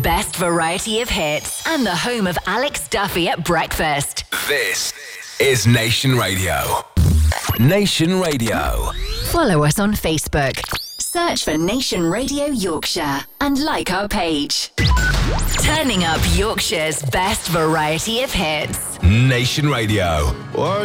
best variety of hits and the home of Alex Duffy at breakfast. This is Nation Radio. Nation Radio. Follow us on Facebook. Search for Nation Radio Yorkshire and like our page. Turning up Yorkshire's best variety of hits. Nation Radio.